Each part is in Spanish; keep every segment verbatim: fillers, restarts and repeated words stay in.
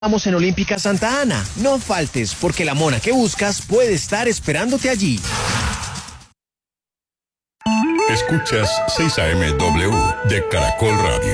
Vamos en Olímpica Santa Ana. No faltes, porque la mona que buscas puede estar esperándote allí. Escuchas seis A M W de Caracol Radio.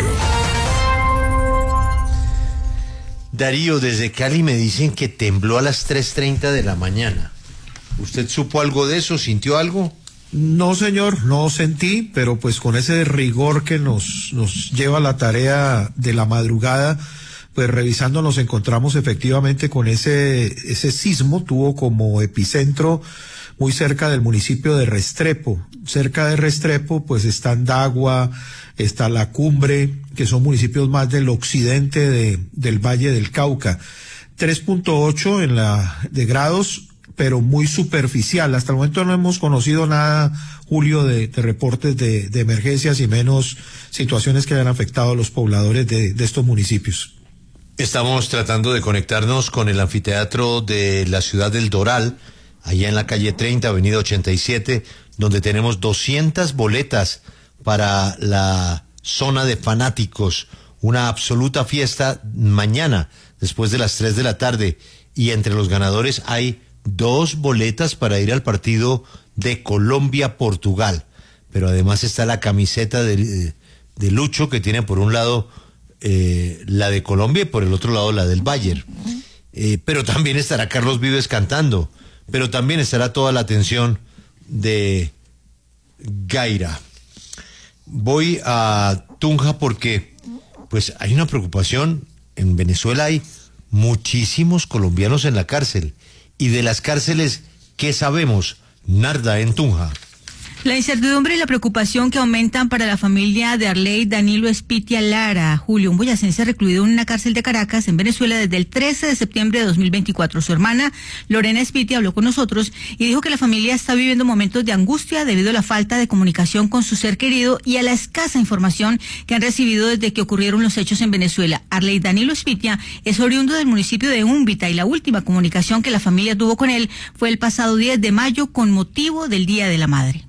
Darío, desde Cali me dicen que tembló a las tres treinta de la mañana. ¿Usted supo algo de eso? ¿Sintió algo? No, señor, no sentí, pero pues con ese rigor que nos, nos lleva la tarea de la madrugada, pues revisando nos encontramos efectivamente con ese, ese sismo. Tuvo como epicentro muy cerca del municipio de Restrepo. Cerca de Restrepo pues está Andagua, está La Cumbre, que son municipios más del occidente de, del Valle del Cauca. tres punto ocho en la de grados, pero muy superficial. Hasta el momento no hemos conocido nada, Julio, de, de reportes de, de emergencias y menos situaciones que hayan afectado a los pobladores de, de estos municipios. Estamos tratando de conectarnos con el anfiteatro de la ciudad del Doral, allá en la calle treinta, avenida ochenta y siete, donde tenemos doscientas boletas para la zona de fanáticos. Una absoluta fiesta mañana, después de las tres de la tarde. Y entre los ganadores hay dos boletas para ir al partido de Colombia-Portugal. Pero además está la camiseta de, de Lucho, que tiene por un lado eh, la de Colombia y por el otro lado la del Bayern. Eh, pero también estará Carlos Vives cantando. Pero también estará toda la atención de Gaira. Voy a Tunja porque pues hay una preocupación. En Venezuela hay muchísimos colombianos en la cárcel. Y de las cárceles, ¿qué sabemos? Narda en Tunja. La incertidumbre y la preocupación que aumentan para la familia de Arley Danilo Espitia Lara. Julio, un boyacense recluido en una cárcel de Caracas, en Venezuela, desde el trece de septiembre de dos mil veinticuatro. Su hermana, Lorena Espitia, habló con nosotros y dijo que la familia está viviendo momentos de angustia debido a la falta de comunicación con su ser querido y a la escasa información que han recibido desde que ocurrieron los hechos en Venezuela. Arley Danilo Espitia es oriundo del municipio de Úmbita y la última comunicación que la familia tuvo con él fue el pasado diez de mayo con motivo del Día de la Madre.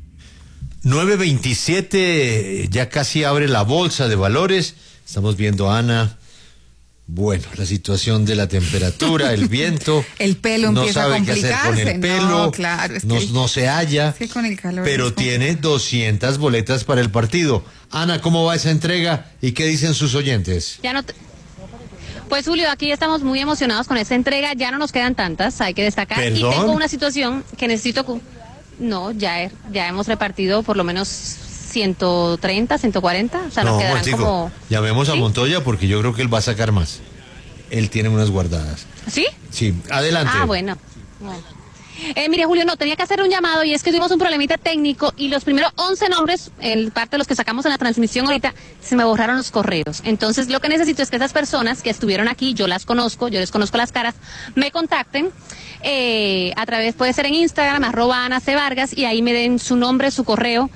nueve veintisiete, ya casi abre la bolsa de valores. Estamos viendo a Ana. Bueno, la situación de la temperatura, el viento. El pelo no empieza sabe a complicarse. qué hacer con el pelo. No, claro, es no, que no se halla. Sí, con el calor. Pero tiene doscientas boletas para el partido. Ana, ¿cómo va esa entrega y qué dicen sus oyentes? Ya no te... Pues Julio, aquí estamos muy emocionados con esta entrega. Ya no nos quedan tantas, hay que destacar. ¿Perdón? Y tengo una situación que necesito... No, ya, ya hemos repartido por lo menos ciento treinta, ciento cuarenta, o sea, no, nos quedarán Montico, como... llamemos a ¿Sí? Montoya porque yo creo que él va a sacar más. Él tiene unas guardadas. ¿Sí? Sí, adelante. Ah, bueno. bueno. Eh, mire, Julio, no, tenía que hacer un llamado y es que tuvimos un problemita técnico y los primeros once nombres, en parte de los que sacamos en la transmisión ahorita, se me borraron los correos. Entonces, lo que necesito es que esas personas que estuvieron aquí, yo las conozco, yo les conozco las caras, me contacten eh, a través, puede ser en Instagram, arroba Ana C. Vargas, y ahí me den su nombre, su correo,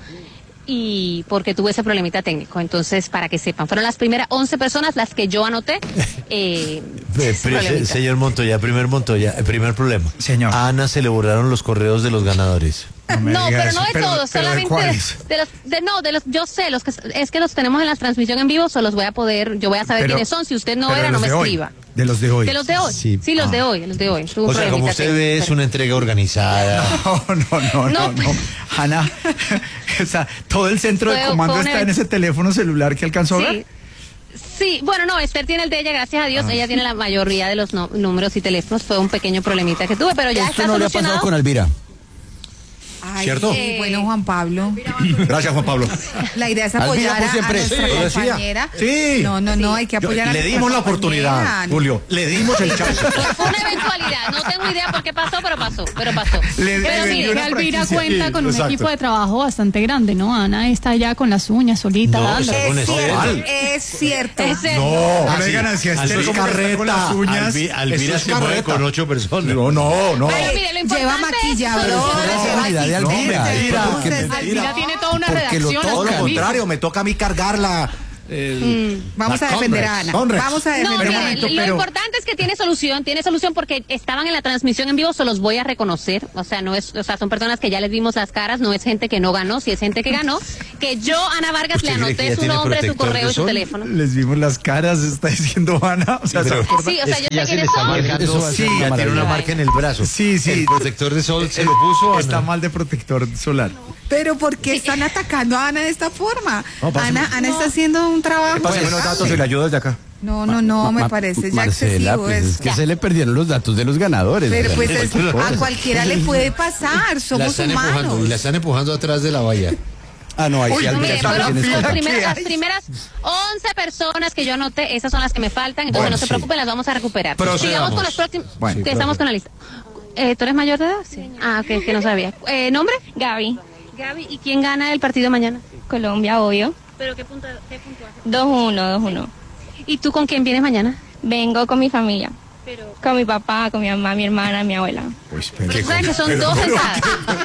y porque tuve ese problemita técnico. Entonces, para que sepan, fueron las primeras once personas las que yo anoté. Eh, Pre- señor Montoya, primer Montoya, el primer problema. Señor. A Ana se le borraron los correos de los ganadores. No, No, pero no de pero, todos, pero solamente ¿de de, cuáles? de los, de, no, de los, yo sé, los que es que los tenemos en la transmisión en vivo, solo los voy a poder, yo voy a saber Pero- quiénes son, si usted no pero era, de no los me de hoy, escriba. De los de hoy. De los de hoy, Sí. sí, los Ah. de hoy, los de hoy. Tuve un O sea, como problemita usted técnico, ve, es pero- una entrega organizada. No, no, no, no, No, no. Ana, o sea, todo el centro de Fue- comando fue un está en evento. ese teléfono celular que alcanzó a Sí. ver. Sí, bueno, no, Esther tiene el de ella, gracias a Dios, ella tiene la mayoría de los no- números y teléfonos, fue un pequeño problemita que tuve, pero ya Esto está no le ha pasado solucionado. con Elvira. Ay, ¿Cierto? eh, bueno, Juan Pablo, Gracias, Juan Pablo. la idea es Alvira, apoyar por a, a siempre. nuestra Sí, lo decía. compañera. Sí. No, no, no, hay que Yo- apoyar a le nuestra dimos la compañera. oportunidad, Julio. Le dimos el chance. Fue una eventualidad, no tengo idea por qué pasó, pero pasó, pero pasó. Le- pero le mire, dio una Elvira franquicia. cuenta Sí, con un exacto. equipo de trabajo bastante grande, ¿no? Ana está ya con las uñas solita. No, dando. está con Es Esther. cierto, es cierto. es cierto. No, Ah, no sí. digan así, Eso Esther, es ¿cómo que está con las uñas? Alvi- Alvira Eso es se mueve carreta. con ocho personas. No, no, no. Pero mire, lo Lleva importante es maquillador, solucionar- lleva realidad de asistente. Alvira. mentira. Porque- Entonces, Elvira tiene toda una Porque lo redacción. todo lo hasta el contrario, me toca a mí cargarla. Mm, vamos a defender a Ana. Vamos a No, defender a mire, Ana. lo importante es que tiene solución, tiene solución porque estaban en la transmisión en vivo, se los voy a reconocer, o sea, no es, o sea, son personas que ya les vimos las caras, no es gente que no ganó, si es gente que ganó, que yo, Ana Vargas, le anoté su nombre, su correo y su teléfono. Les vimos las caras, está diciendo Ana. O sea, Pero- ¿se acuerda? Sí, o sea, Es yo que ya sé se le quiénes está son. marcando, Eso va a ser sí, una ya tiene maravilla. una marca en el brazo. Sí, sí. El protector de sol se lo puso. ¿o Está no? mal de protector solar. Pero ¿por qué están atacando a Ana de esta forma? No, pásame. Ana, Ana está haciendo un trabajo. Pásame los datos y le ayudo desde acá. No, no, no, me parece ya Marcela, excesivo pues es eso. que se le perdieron los datos de los ganadores. Pero o sea, pues no es- cualquier cosa. a cualquiera le puede pasar, La somos están empujando, y la humanos. están empujando atrás de la valla. Ah, no, ahí sí No, alguien mire, sabe fueron quién está. las primeras, las primeras once personas que yo anoté, esas son las que me faltan, entonces Bueno, no se sí. preocupen, las vamos a recuperar. Procedamos. Sigamos con las próximas, Bueno, que estamos con la lista. Eh, ¿Tú eres mayor de edad? Sí. Ah, ok, que no sabía. Eh, ¿Nombre? Gaby, Gaby, ¿y quién gana el partido mañana? Colombia, obvio. ¿Pero qué, punto, qué puntuaje? dos uno, dos uno. ¿Y tú con quién vienes mañana? Vengo con mi familia. Pero, Con mi papá, con mi mamá, mi hermana, mi abuela. pero tú sabes que son dos entradas.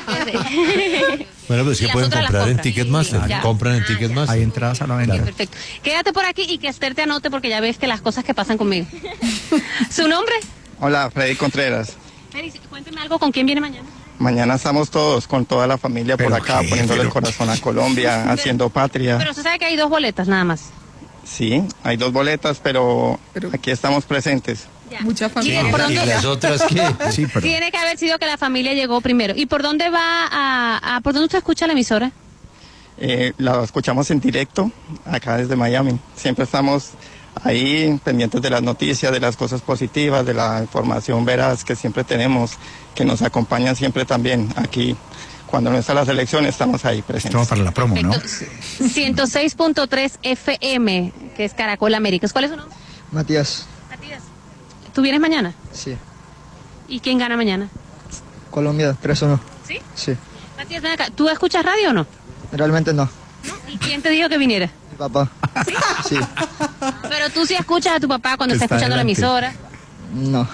Bueno, pues Y que las pueden otras las comprar en compran. Ticketmaster. Sí, ya. Compran en Ah, Ticketmaster. Hay entradas a la venta. Perfecto. Quédate por aquí y que Esther te anote porque ya ves que las cosas que pasan conmigo. ¿Su nombre? Hola, Freddy Contreras. Freddy, cuénteme algo, ¿con quién viene mañana? Mañana estamos todos con toda la familia por ¿Pero acá, qué? poniéndole el ¿Pero corazón a Colombia, haciendo patria. Pero usted sabe que hay dos boletas nada más. Sí, hay dos boletas, pero aquí estamos presentes. Mucha familia. ¿Y por ¿Y dónde? las otras qué? Sí, pero Tiene que haber sido que la familia llegó primero. ¿Y por dónde va a, a por dónde usted escucha la emisora? Eh, la escuchamos en directo acá desde Miami. Siempre estamos ahí pendientes de las noticias, de las cosas positivas, de la información veraz que siempre tenemos, que nos acompañan siempre también aquí. Cuando no está la selección estamos ahí esto va presentes. para la promo, ¿no? Perfecto. ciento seis punto tres F M, que es Caracol Américas. ¿Cuál es su nombre? Matías, Matías. ¿Tú vienes mañana? sí. ¿Y quién gana mañana? Colombia, tres uno. ¿Sí? Sí. Matías, ven acá. ¿Tú escuchas radio o no? Realmente no. ¿Y quién te dijo que viniera? Mi papá. Sí. Pero tú sí escuchas a tu papá cuando está, Está escuchando adelante. la emisora. No.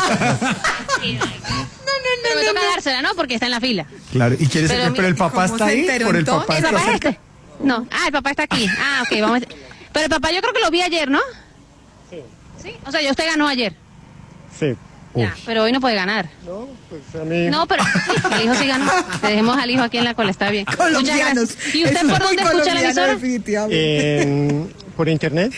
Pero me toca dársela, ¿no? Porque está en la fila. Claro, y quiere Pero saber, mi- pero el papá ¿cómo está se ahí, enteró por el entonces? papá ¿El está papá es cerca. este? No. Ah, el papá está aquí. Ah, ok, vamos a... Pero el papá yo creo que lo vi ayer, ¿no? Sí. ¿Sí? O sea, ya usted ganó ayer. Sí. Ya, pero hoy no puede ganar. No, pues a mí... No, pero el hijo sí ganó. Te dejemos al hijo aquí en la cola, está bien. Muchas Colombianos. gracias. ¿Y usted Es por muy dónde escucha la colombiano, emisora? definitivamente. por internet.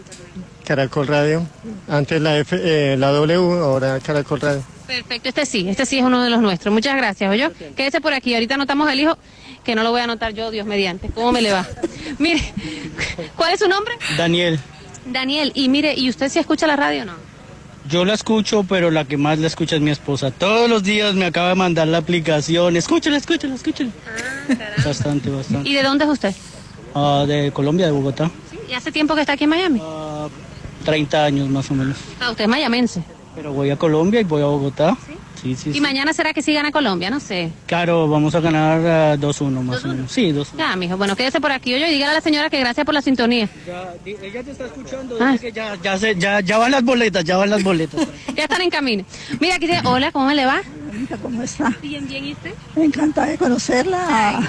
Caracol Radio. Antes la F, eh, la W, ahora Caracol Radio. Perfecto, este sí, este sí es uno de los nuestros. Muchas gracias, ¿oyó? Quédese por aquí, ahorita anotamos el hijo, que no lo voy a anotar yo, Dios mediante. ¿Cómo me le va? Mire, ¿cuál es su nombre? Daniel, Daniel, y mire, ¿y usted sí escucha la radio o no? yo la escucho, pero la que más la escucha es mi esposa. Todos los días me acaba de mandar la aplicación. Escúchala, escúchala, escúchala. Bastante, bastante. ¿Y de dónde es usted? Ah, de Colombia, de Bogotá. ¿Y hace tiempo que está aquí en Miami? Ah, treinta años más o menos. Ah, usted es mayamense. Pero voy a Colombia y voy a Bogotá. Sí, sí, ¿Y sí. mañana será que sí gana Colombia? No sé. Claro, vamos a ganar ah, dos uno más o menos. Sí, dos uno. Ya, mijo, bueno, quédese por aquí, oye, y dígale a la señora que gracias por la sintonía. Ya, di- ella te está escuchando, Ah. dice que ya, ya, se- ya, ya van las boletas, ya van las boletas. Ya están en camino. Mira, aquí dice, hola, ¿cómo le va? ¿Cómo está? Bien, bien, ¿y usted? Encantada de conocerla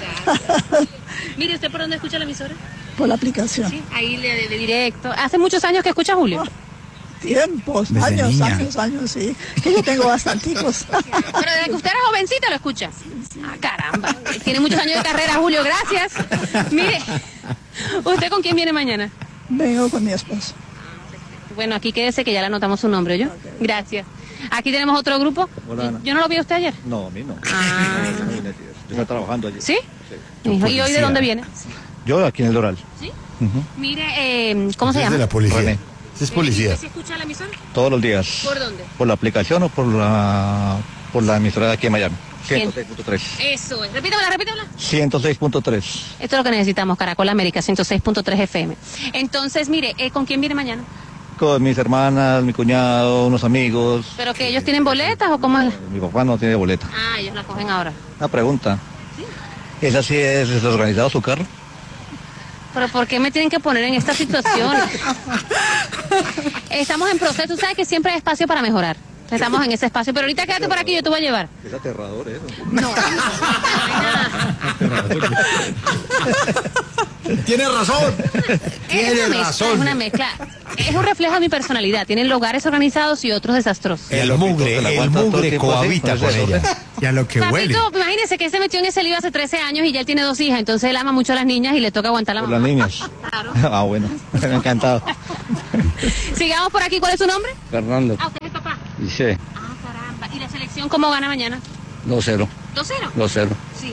Mire, ¿usted por dónde escucha la emisora? por la aplicación. Sí, ahí le de directo. ¿Hace muchos años que escucha Julio? Tiempos, Desde años, niña. años, años, sí. Que yo tengo bastanticos. Pero desde que usted era jovencita lo escucha. Ah, caramba. Tiene muchos años de carrera, Julio, gracias. Mire, ¿usted con quién viene mañana? Vengo con mi esposo. Bueno, aquí quédese que ya le anotamos su nombre, ¿yo? Gracias. Aquí tenemos otro grupo. Hola, Ana. ¿Yo no lo vi a usted ayer? No, a mí no. Ah. Yo estaba trabajando allí. ¿Sí? Hijo, ¿y hoy de dónde viene? Yo aquí en el Doral. ¿Sí? Mire, eh, ¿cómo se Es llama? de la policía. René. Es policía. ¿Se escucha la emisora? Todos los días. ¿Por dónde? ¿Por la aplicación o por la por la emisora de aquí en Miami? ciento seis punto tres. Eso es. Repítamela, repítamela. ciento seis punto tres. Esto es lo que necesitamos, Caracol América, ciento seis punto tres F M. Entonces, mire, eh, ¿con quién viene mañana? Con mis hermanas, mi cuñado, unos amigos. ¿Pero que ellos tienen boletas o cómo es? Mi papá no tiene boleta. Ah, ellos la cogen ahora. Una pregunta. ¿Esa sí es desorganizado su carro? ¿Pero por qué me tienen que poner en esta situación? Estamos en proceso, sabes que siempre hay espacio para mejorar. Estamos en ese espacio, pero ahorita quédate por aquí, yo te voy a llevar. Es aterrador eso. No. Tiene razón. Es una mezcla, razón. es una mezcla. Es un reflejo de mi personalidad. Tienen lugares organizados y otros desastrosos. El mugre, el mugre cohabita con ella. Y a lo que huele. Papito, imagínese que él se metió en ese lío hace trece años y ya él tiene dos hijas, entonces él ama mucho a las niñas y le toca aguantar la Por mamá. las niñas. Claro. Ah, bueno. Me ha encantado. Sigamos por aquí, ¿cuál es su nombre? Fernando. Ah, usted es el papá. Dice Ah, caramba. ¿Y la selección cómo gana mañana? dos cero. dos cero. dos cero. Sí.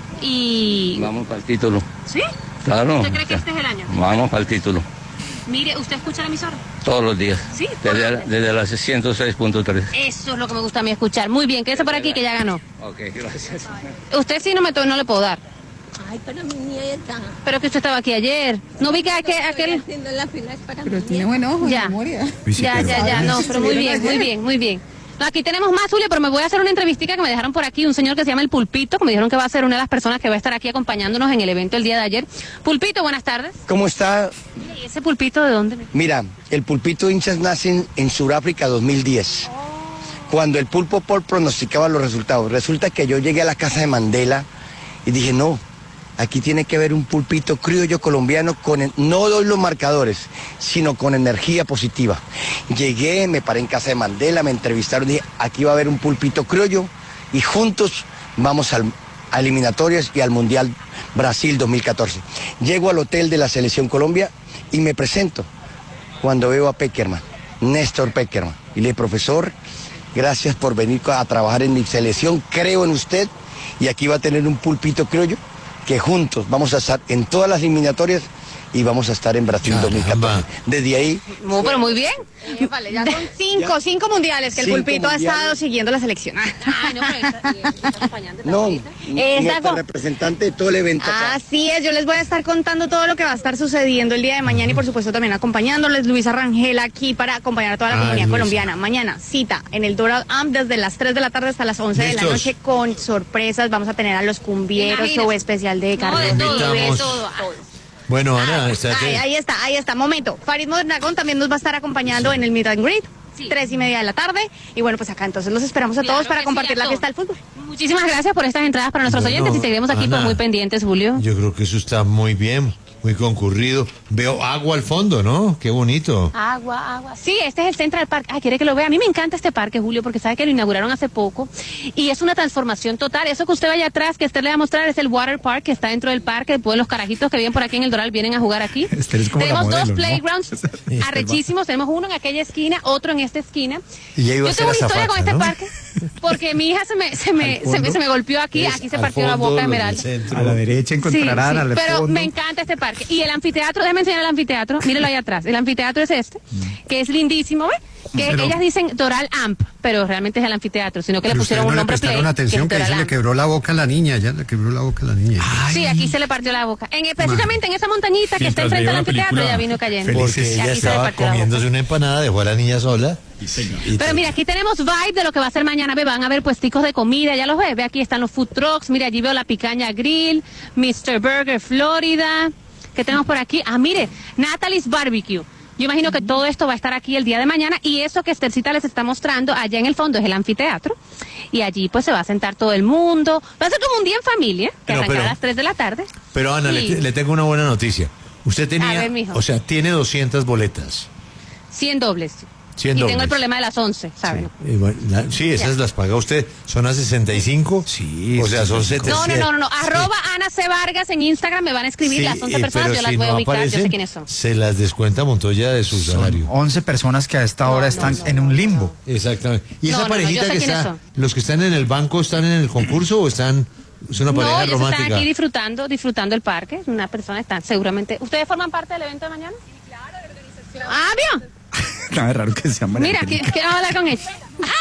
Y... Vamos para el título. ¿Sí? Claro. ¿Usted cree que este es el año? Vamos para el título. Mire, ¿usted escucha la emisora? Todos los días. Sí. Desde, desde las ciento seis punto tres. Eso es lo que me gusta a mí escuchar. Muy bien, quédese por aquí que ya ganó. Ok, gracias. Usted sí no me to- no le puedo dar. Ay, pero mi nieta. Pero que usted estaba aquí ayer. No vi que aquel... aquel... Haciendo la fila es para Pero mi tiene nieta. buen ojo, Ya. memoria. Ya, ya, ya, no, pero muy bien, muy bien, muy bien. No, aquí tenemos más, Julio, pero me voy a hacer una entrevistica que me dejaron por aquí, un señor que se llama El Pulpito, que me dijeron que va a ser una de las personas que va a estar aquí acompañándonos en el evento el día de ayer. Pulpito, buenas tardes. ¿Cómo está? ¿Y ese Pulpito de dónde? Mira, el Pulpito de hinchas nace en, en Sudáfrica dos mil diez, cuando el Pulpo Paul pronosticaba los resultados. Resulta que yo llegué a la casa de Mandela y dije, no, aquí tiene que haber un pulpito criollo colombiano con, el- no doy los marcadores, sino con energía positiva. Llegué, me paré en casa de Mandela, me entrevistaron, dije, aquí va a haber un pulpito criollo y juntos vamos al, a eliminatorias y al Mundial Brasil dos mil catorce. Llego al hotel de la Selección Colombia y me presento cuando veo a Peckerman, Néstor Peckerman. Y le digo, profesor, gracias por venir a trabajar en mi selección, creo en usted y aquí va a tener un pulpito criollo que juntos vamos a estar en todas las eliminatorias y vamos a estar en Brasil dos mil catorce. Desde ahí... Muy, pero muy bien. Vale, ya son cinco, cinco mundiales que el Cinco Pulpito ha mundiales. estado siguiendo la selección. Ay, no, pero está, está acompañante No, también. nuestra Esa co- representante de todo el evento. acá. Así es, yo les voy a estar contando todo lo que va a estar sucediendo el día de mañana y por supuesto también acompañándoles Luisa Rangel aquí para acompañar a toda la Ay, comunidad Luisa. colombiana. Mañana cita en el Doral Amp desde las tres de la tarde hasta las once de la Listos. noche con sorpresas. Vamos a tener a los cumbieros, Imagínese. show especial de No, Carlos. de todo, de Invitamos. todo. Bueno, Ana, estate. Ahí, ahí está, ahí está, momento. Farid Mondragón también nos va a estar acompañando en el Meet and Greet, tres y media de la tarde. Y bueno, pues acá entonces los esperamos a Claro todos para que sí, compartir a la fiesta del todos. fútbol. Muchísimas gracias por estas entradas para nuestros Bueno, oyentes y seguiremos aquí Ana. por muy pendientes, Julio. Yo creo que eso está muy bien, muy concurrido. Veo agua al fondo, ¿no? Qué bonito. Agua, agua. Sí, este es el Central Park. Ah, quiere que lo vea. A mí me encanta este parque, Julio, porque sabe que lo inauguraron hace poco y es una transformación total. Eso que usted vaya atrás, que Esther le va a mostrar, es el Water Park que está dentro del parque. Después los carajitos que viven por aquí en el Doral vienen a jugar aquí. Esther es como la Tenemos modelo, dos ¿no? playgrounds Esther va. arrechísimos. Tenemos uno en aquella esquina, otro en esta esquina. Y ya iba Yo a ser tengo una historia azafata, con este ¿no? parque porque mi hija se me, se me, se me, se me golpeó aquí. Es Aquí se al partió la fondo, boca los del Esmeralda. centro. A la derecha Sí, encontrarán sí, al pero fondo. me encanta este parque. Y el anfiteatro, déjame enseñar el anfiteatro, mírelo ahí atrás. El anfiteatro es este, que es lindísimo, ¿ves? Que Pero- ellas dicen Doral Amp, pero realmente es el anfiteatro, sino que le Pero pusieron ustedes un no le nombre prestaron play, atención que que es ahí se Doral le Amp. quebró la boca a la niña, ya le quebró la boca a la niña. Sí, aquí se le partió la boca. En, precisamente en esa montañita que está Mientras enfrente veía del la anfiteatro película, ya vino cayendo. Porque Y ella aquí se le estaba partió la boca. comiéndose una empanada, dejó a la niña sola. Y Pero mira, aquí tenemos vibe de lo que va a ser mañana. Ve, van a ver puesticos de comida, ya los ves. Ve, aquí están los food trucks. Mira, allí veo la picaña grill, mister Burger Florida. ¿Qué tenemos por aquí? Ah, mire, Natalie's Barbecue. Yo imagino que todo esto va a estar aquí el día de mañana y eso que Esthercita les está mostrando allá en el fondo es el anfiteatro y allí pues se va a sentar todo el mundo. Va a ser como un día en familia, que Pero, arranca pero- a las tres de la tarde. Pero Ana, Y- le, le tengo una buena noticia. Usted A tenía, ver, mijo. o sea, tiene doscientas boletas. cien dobles. cien y dobles. tengo el problema de las once, ¿saben? Y bueno, la- sí, esas Ya. las paga usted. ¿Son a sesenta y cinco? Sí. O sea, son setecientos. No, no, no, no, no. Arroba Ana C. Vargas en Instagram me van a escribir Sí, las once y- personas, pero yo las si voy a no ubicar, yo sé aparecen, quiénes son. Se las descuenta Montoya de su salario. once personas que a esta hora están en un limbo. Exactamente. ¿Y No, esa no, no, parejita yo sé que quiénes está, son. los que están en el banco, están en el concurso o están, es una pareja No, ellos romántica? están aquí disfrutando, disfrutando el parque. Una persona está seguramente. ¿Ustedes forman parte del evento de mañana? Sí, claro, de la organización. Ah, ¿vio? Nada raro que sea María Mira, Angélica. qui- quiero hablar con ella.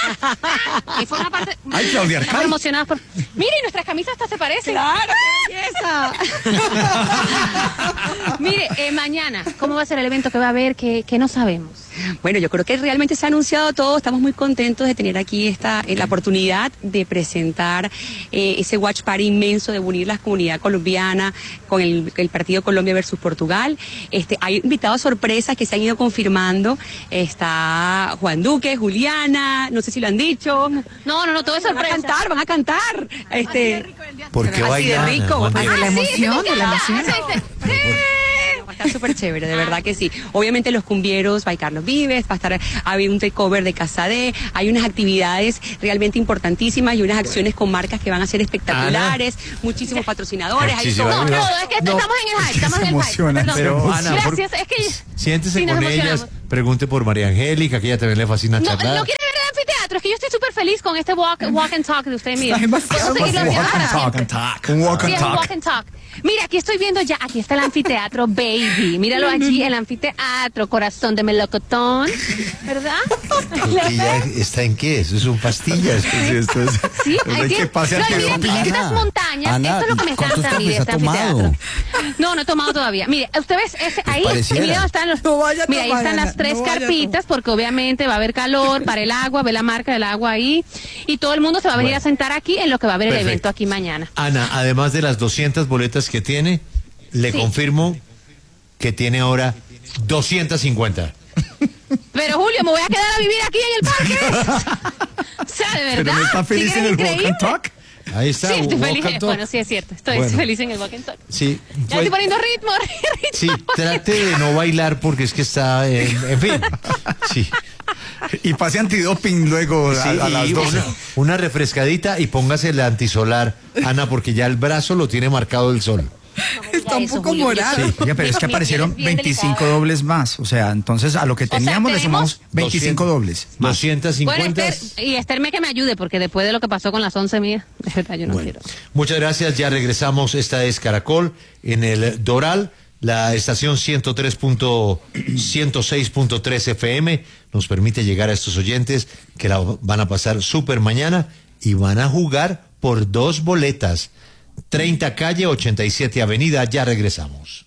Ah, y forma parte. Ay, Claudia Estamos Arcay. emocionados por. Mire, y nuestras camisas hasta se parecen. ¡Claro, qué belleza! Mire, eh, mañana, ¿cómo va a ser el evento que va a haber? Que, que no sabemos. Bueno, yo creo que realmente se ha anunciado todo. Estamos muy contentos de tener aquí esta eh, la oportunidad de presentar eh, ese watch party inmenso, de unir la comunidad colombiana con el, el partido Colombia versus Portugal. Este, hay invitados sorpresas que se han ido confirmando. Está Juan Duque, Juliana, no sé si lo han dicho. No, no, no, todo es sorpresa. Van a cantar, van a cantar. Este, ¿Por qué así de bailan? rico. Juan Ay, Diego? de la Sí, emoción, sí, de la sí, emoción. sí, sí. Va a estar súper chévere, de verdad que sí. Obviamente los cumbieros, va a ir Carlos Vives, va a estar, hay un takeover de Casadé, hay unas actividades realmente importantísimas y unas acciones con marcas que van a ser espectaculares, Ana. Muchísimos patrocinadores. Hay Muchísimas todo. No, gracias. no, es que No. estamos en el hype, estamos en el hype. Perdón. Pero, Ana, por- Gracias, es que... Siéntese Sí, nos con emocionamos. ellas, pregunte por María Angélica, que ella también le fascina No, charlar. no quiere ver el anfiteatro, es que yo estoy súper feliz con este walk, walk and talk de usted mío. Está demasiado Vamos a seguirlo walk haciendo and para talk siempre. and talk. Un walk Sí, and es un talk. walk and talk. Mira, aquí estoy viendo ya, aquí está el anfiteatro, baby. Míralo allí, el anfiteatro, corazón de melocotón, ¿verdad? ¿Y ya está en qué? ¿Eso son pastillas? Esto es, Sí, es hay el que, que pase no, y antidopaje. mira, Ana, estas montañas, Ana, esto es lo que me ¿cuántos encanta a mí de cafés este ha tomado? anfiteatro. No, no he tomado todavía. Mire, usted ve, ese, ahí, pareciera. mira, están los, No vaya a mira, ahí tomar, están Ana, las tres no vaya a carpitas, porque obviamente va a haber calor para el agua, ve la marca del agua ahí, y todo el mundo se va a venir Bueno. a sentar aquí en lo que va a haber Perfecto. el evento aquí mañana. Ana, además de las doscientas boletas que tiene, le Sí. confirmo que tiene ahora doscientas cincuenta. Pero Julio, me voy a quedar a vivir aquí en el parque. O sea, de verdad. Pero no está feliz sí, en es el walk increíble. and talk. Ahí está. Sí, estoy walk feliz. and talk. Bueno, sí, es cierto. Estoy Bueno. feliz en el walk and talk. Sí, Ya pues- estoy poniendo ritmo, ritmo. sí, trate de no bailar porque es que está, en, en fin. Sí. Y pase antidoping luego a, Sí, a las y doce. una, una refrescadita y póngase el antisolar, Ana, porque ya el brazo lo tiene marcado el sol. Está un poco morado. Sí. Oye, pero es que Mi piel aparecieron es bien veinticinco delicada. dobles más. O sea, entonces a lo que sea, teníamos le tenemos sumamos veinticinco dobles. más. doscientas Bueno, cincuenta. Esther, y Esther me que me ayude, porque después de lo que pasó con las once mías, de verdad yo no Bueno, quiero. muchas gracias, ya regresamos. Esta es Caracol en el Doral, la estación ciento tres punto ciento seis punto tres F M. Nos permite llegar a estos oyentes que la van a pasar súper mañana y van a jugar por dos boletas. treinta calle, ochenta y siete avenida, ya regresamos.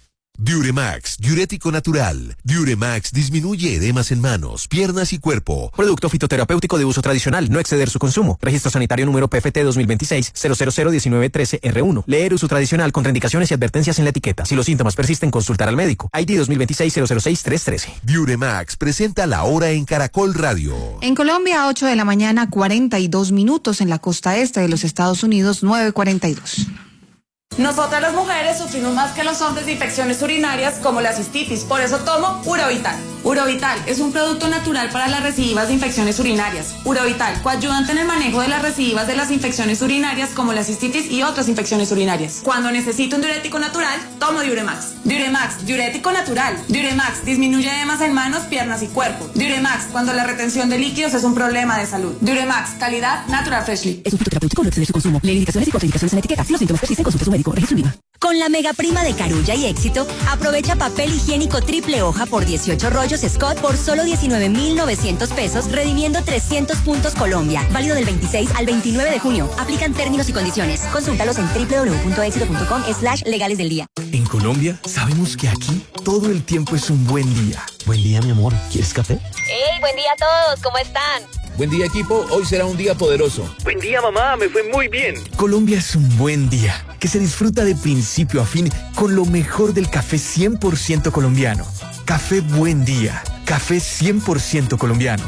Diuremax, diurético natural. Diuremax disminuye edemas en manos, piernas y cuerpo. Producto fitoterapéutico de uso tradicional, no exceder su consumo. Registro sanitario número P F T dos mil veintiséis cero cero cero diecinueve trece R uno. Leer uso tradicional, contraindicaciones y advertencias en la etiqueta. Si los síntomas persisten, consultar al médico. I D dos mil veintiséis cero cero seis tres trece. Diuremax presenta la hora en Caracol Radio. En Colombia, ocho de la mañana, cuarenta y dos minutos. En la costa este de los Estados Unidos, nueve cuarenta y dos. Nosotras las mujeres sufrimos más que los hombres de infecciones urinarias como la cistitis, por eso tomo Urovital. Urovital es un producto natural para las recidivas de infecciones urinarias. Urovital, coayudante en el manejo de las recidivas de las infecciones urinarias como la cistitis y otras infecciones urinarias. Cuando necesito un diurético natural, tomo Diuremax. Diuremax, diurético natural. Diuremax disminuye edemas en manos, piernas y cuerpo. Diuremax, cuando la retención de líquidos es un problema de salud. Diuremax, calidad Natural Freshly. Es un fitoterapéutico, no exceder su consumo. Lee indicaciones y contraindicaciones en la etiqueta. Si los síntomas persisten, consulte a su médico. Registro IVA. Con la mega prima de Carulla y Éxito, aprovecha papel higiénico triple hoja por dieciocho rollos Scott por solo diecinueve mil novecientos pesos, redimiendo trescientos puntos Colombia. Válido del veintiséis al veintinueve de junio. Aplican términos y condiciones. Consúltalos en doble u doble u doble u punto éxito punto com slash legales del día. En Colombia, sabemos que aquí todo el tiempo es un buen día. Buen día, mi amor. ¿Quieres café? ¡Hey! Buen día a todos. ¿Cómo están? Buen día, equipo. Hoy será un día poderoso. Buen día, mamá. Me fue muy bien. Colombia es un buen día, que se disfruta de principio a fin con lo mejor del café cien por ciento colombiano. Café Buen Día. Café cien por ciento colombiano.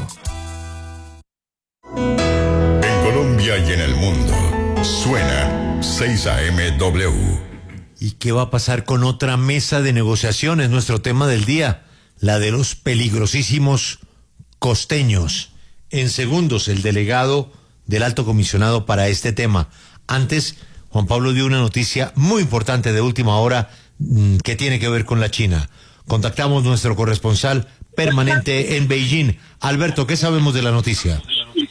En Colombia y en el mundo, suena seis A M W. ¿Y qué va a pasar con otra mesa de negociaciones? Nuestro tema del día, la de los peligrosísimos costeños. En segundos, el delegado del alto comisionado para este tema. Antes, Juan Pablo dio una noticia muy importante de última hora mmm, que tiene que ver con la China. Contactamos nuestro corresponsal permanente en Beijing. Alberto, ¿qué sabemos de la noticia?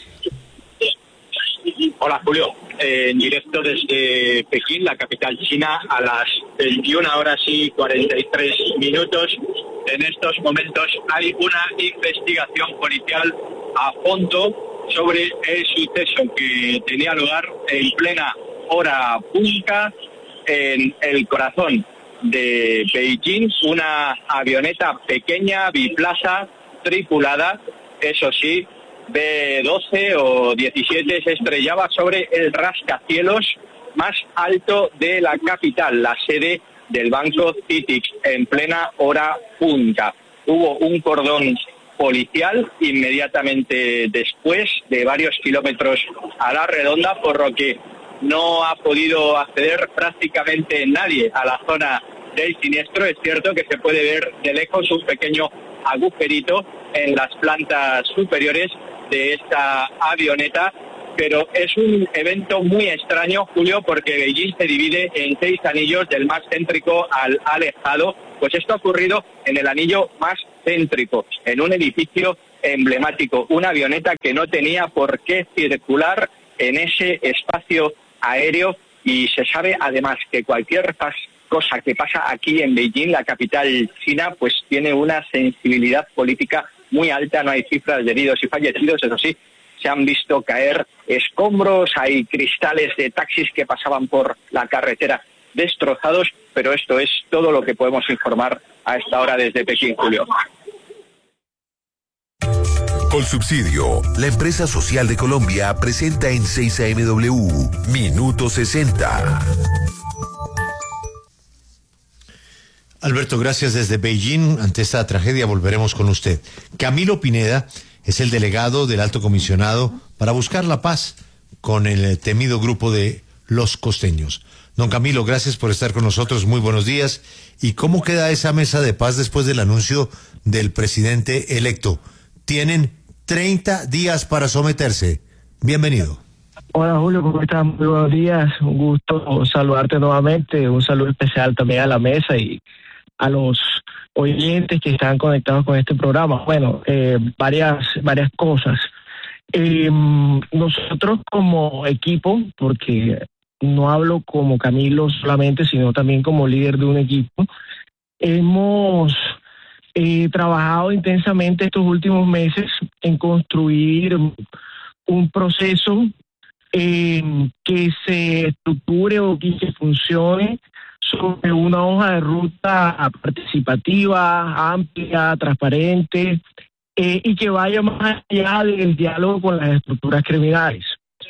Hola, Julio. Eh, en directo desde Pekín, la capital china, a las veintiuna horas y cuarenta y tres minutos. En estos momentos hay una investigación policial a fondo sobre el suceso que tenía lugar en plena hora punta en el corazón de Beijing. Una avioneta pequeña, biplaza, tripulada, eso sí, B doce o diecisiete se estrellaba sobre el rascacielos más alto de la capital, la sede del Banco Citix, en plena hora punta. Hubo un cordón policial inmediatamente después, de varios kilómetros a la redonda, por lo que no ha podido acceder prácticamente nadie a la zona del siniestro. Es cierto que se puede ver de lejos un pequeño agujerito en las plantas superiores de esta avioneta, pero es un evento muy extraño, Julio, porque Beijing se divide en seis anillos, del más céntrico al alejado. Pues esto ha ocurrido en el anillo más céntrico, en un edificio emblemático, una avioneta que no tenía por qué circular en ese espacio aéreo, y se sabe además que cualquier pas- cosa que pasa aquí en Beijing, la capital china, pues tiene una sensibilidad política muy alta. No hay cifras de heridos y fallecidos, eso sí, se han visto caer escombros, hay cristales de taxis que pasaban por la carretera destrozados, pero esto es todo lo que podemos informar a esta hora desde Pekín, Julio. Colsubsidio, la empresa social de Colombia, presenta en seis A M W Minuto sesenta. Alberto, gracias desde Beijing. Ante esta tragedia volveremos con usted. Camilo Pineda es el delegado del Alto Comisionado para buscar la paz con el temido grupo de los costeños. Don Camilo, gracias por estar con nosotros. Muy buenos días. ¿Y cómo queda esa mesa de paz después del anuncio del presidente electo? Tienen treinta días para someterse. Bienvenido. Hola Julio, ¿cómo estás? Muy buenos días. Un gusto saludarte nuevamente. Un saludo especial también a la mesa y a los oyentes que están conectados con este programa. Bueno, eh, varias, varias cosas. Eh, nosotros como equipo, porque no hablo como Camilo solamente, sino también como líder de un equipo, hemos eh, trabajado intensamente estos últimos meses en construir un proceso eh, que se estructure o que funcione sobre una hoja de ruta participativa, amplia, transparente, eh, y que vaya más allá del diálogo con las estructuras criminales.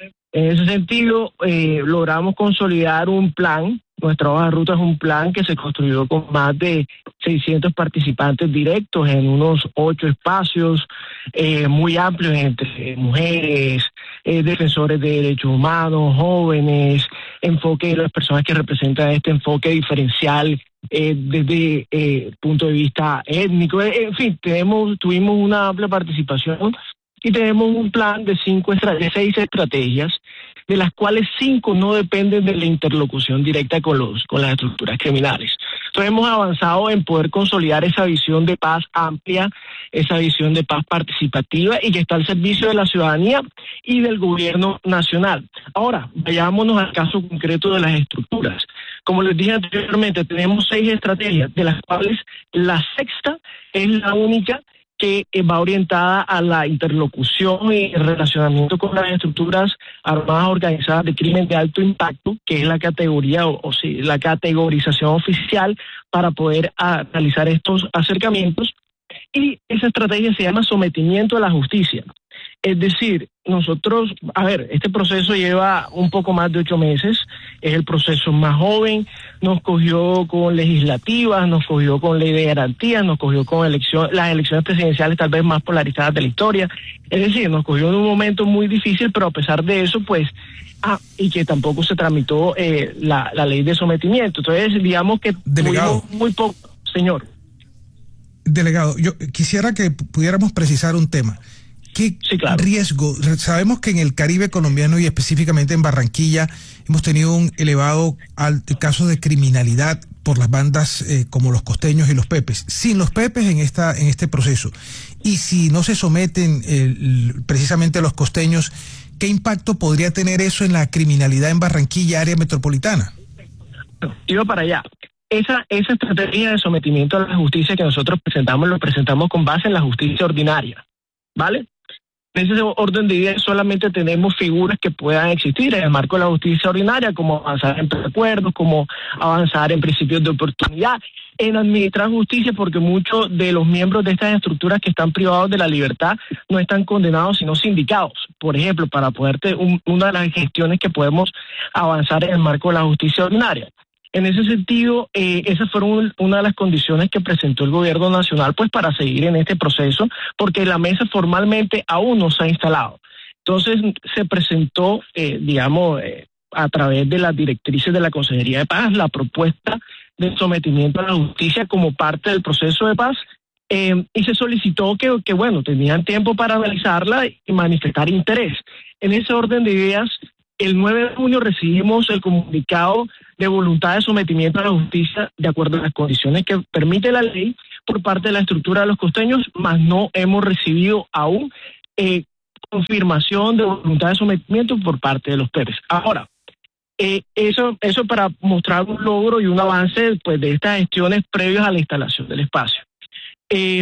En ese sentido, eh, logramos consolidar un plan. Nuestra hoja de ruta es un plan que se construyó con más de seiscientos participantes directos en unos ocho espacios eh, muy amplios, entre mujeres, eh, defensores de derechos humanos, jóvenes, enfoque de las personas que representan este enfoque diferencial eh, desde eh, punto de vista étnico. En fin, tenemos, tuvimos una amplia participación y tenemos un plan de cinco estra- de seis estrategias, de las cuales cinco no dependen de la interlocución directa con los con las estructuras criminales. Entonces hemos avanzado en poder consolidar esa visión de paz amplia, esa visión de paz participativa y que está al servicio de la ciudadanía y del gobierno nacional. Ahora, vayámonos al caso concreto de las estructuras. Como les dije anteriormente, tenemos seis estrategias, de las cuales la sexta es la única que va orientada a la interlocución y el relacionamiento con las estructuras armadas organizadas de crimen de alto impacto, que es la categoría o, o sí, la categorización oficial para poder a, realizar estos acercamientos. Y esa estrategia se llama sometimiento a la justicia. Es decir, nosotros, a ver, este proceso lleva un poco más de ocho meses, es el proceso más joven, nos cogió con legislativas, nos cogió con ley de garantías, nos cogió con elección, las elecciones presidenciales tal vez más polarizadas de la historia, es decir, nos cogió en un momento muy difícil, pero a pesar de eso, pues, ah, y que tampoco se tramitó eh, la, la ley de sometimiento. Entonces, digamos que Delegado. tuvimos muy poco, señor. Delegado, yo quisiera que pudiéramos precisar un tema. ¿Qué sí, claro. riesgo? Sabemos que en el Caribe colombiano y específicamente en Barranquilla hemos tenido un elevado caso de criminalidad por las bandas eh, como los costeños y los pepes. Sin los pepes en esta en este proceso, y si no se someten eh, precisamente los costeños, ¿qué impacto podría tener eso en la criminalidad en Barranquilla, área metropolitana? Iba para allá. Esa, esa estrategia de sometimiento a la justicia que nosotros presentamos, lo presentamos con base en la justicia ordinaria, ¿vale? En ese orden de ideas solamente tenemos figuras que puedan existir en el marco de la justicia ordinaria, como avanzar en preacuerdos, como avanzar en principios de oportunidad, en administrar justicia, porque muchos de los miembros de estas estructuras que están privados de la libertad no están condenados, sino sindicados. Por ejemplo, para poderte, un, una de las gestiones que podemos avanzar en el marco de la justicia ordinaria. En ese sentido, eh, esas fueron una de las condiciones que presentó el gobierno nacional pues para seguir en este proceso, porque la mesa formalmente aún no se ha instalado. Entonces se presentó, eh, digamos, eh, a través de las directrices de la Consejería de Paz, la propuesta de sometimiento a la justicia como parte del proceso de paz, eh, y se solicitó que, que, bueno, tenían tiempo para analizarla y manifestar interés. En ese orden de ideas, el nueve de junio recibimos el comunicado de voluntad de sometimiento a la justicia de acuerdo a las condiciones que permite la ley por parte de la estructura de los costeños, mas no hemos recibido aún eh, confirmación de voluntad de sometimiento por parte de los P E Ps. Ahora, eh, eso, eso para mostrar un logro y un avance pues, de estas gestiones previas a la instalación del espacio. Eh,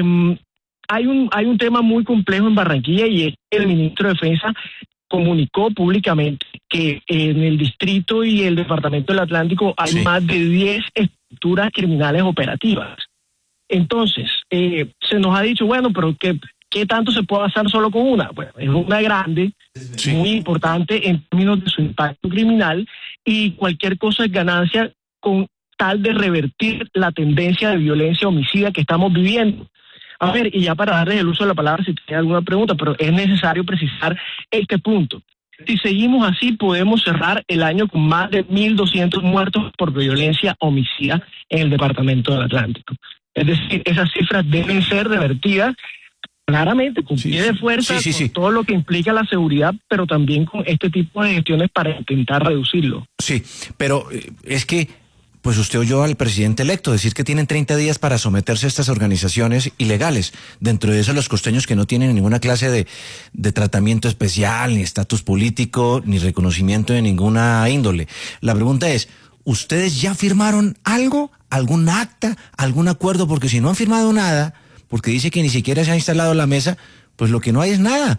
hay un, hay un tema muy complejo en Barranquilla y es que el ministro de Defensa comunicó públicamente que en el distrito y el departamento del Atlántico hay sí. más de diez estructuras criminales operativas. Entonces, eh, se nos ha dicho, bueno, pero ¿qué, qué tanto se puede hacer solo con una? Bueno, es una grande, sí. muy importante en términos de su impacto criminal y cualquier cosa es ganancia con tal de revertir la tendencia de violencia homicida que estamos viviendo. A ver, y ya para darles el uso de la palabra, si tiene alguna pregunta, pero es necesario precisar este punto. Si seguimos así, podemos cerrar el año con más de mil doscientos muertos por violencia homicida en el departamento del Atlántico. Es decir, esas cifras deben ser revertidas claramente con sí, pie de fuerza, sí, sí, con sí. todo lo que implica la seguridad, pero también con este tipo de gestiones para intentar reducirlo. Sí, pero es que pues usted oyó al presidente electo decir que tienen treinta días para someterse a estas organizaciones ilegales. Dentro de eso los costeños que no tienen ninguna clase de, de tratamiento especial, ni estatus político, ni reconocimiento de ninguna índole. La pregunta es, ¿ustedes ya firmaron algo? ¿Algún acta? ¿Algún acuerdo? Porque si no han firmado nada, porque dice que ni siquiera se ha instalado la mesa, pues lo que no hay es nada.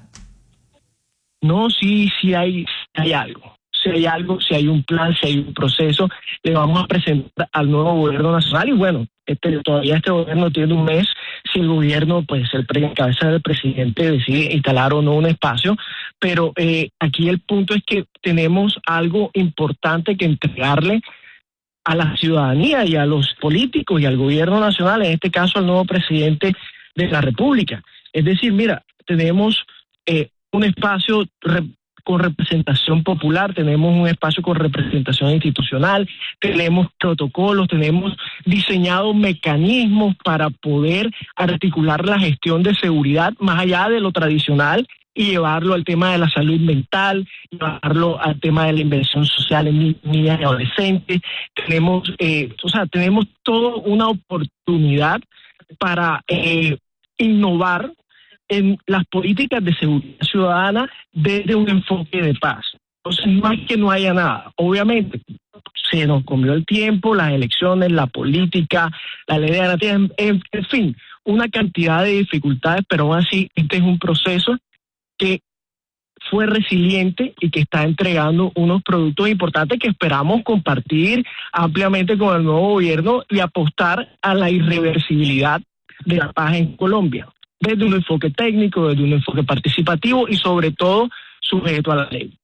No, sí, sí hay, hay algo. Si hay algo, si hay un plan, si hay un proceso, le vamos a presentar al nuevo gobierno nacional y bueno, este, todavía este gobierno tiene un mes, si el gobierno, pues el pre, cabeza del presidente decide instalar o no un espacio, pero eh, aquí el punto es que tenemos algo importante que entregarle a la ciudadanía y a los políticos y al gobierno nacional, en este caso al nuevo presidente de la República. Es decir, mira, tenemos eh, un espacio re, con representación popular, tenemos un espacio con representación institucional, tenemos protocolos, tenemos diseñados mecanismos para poder articular la gestión de seguridad más allá de lo tradicional y llevarlo al tema de la salud mental, llevarlo al tema de la inversión social en niñas y adolescentes. Tenemos, eh, o sea, tenemos toda una oportunidad para eh, innovar en las políticas de seguridad ciudadana desde un enfoque de paz. Entonces, no es que no haya nada. Obviamente, se nos comió el tiempo, las elecciones, la política, la ley de garantías, en, en, en fin, una cantidad de dificultades, pero aún así, este es un proceso que fue resiliente y que está entregando unos productos importantes que esperamos compartir ampliamente con el nuevo gobierno y apostar a la irreversibilidad de la paz en Colombia, desde un enfoque técnico, desde un enfoque participativo y sobre todo sujeto a la ley.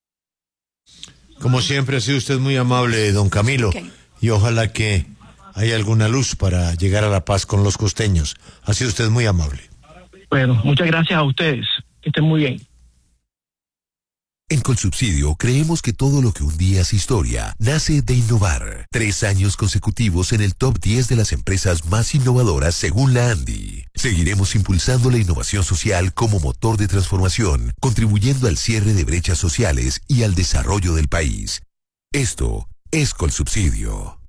Como siempre ha sido usted muy amable, don Camilo, okay. Y ojalá que haya alguna luz para llegar a la paz con los costeños. Ha sido usted muy amable. Bueno, muchas gracias a ustedes. Que estén muy bien. En Colsubsidio creemos que todo lo que un día es historia nace de innovar. Tres años consecutivos en el top diez de las empresas más innovadoras según la ANDI. Seguiremos impulsando la innovación social como motor de transformación, contribuyendo al cierre de brechas sociales y al desarrollo del país. Esto es Colsubsidio.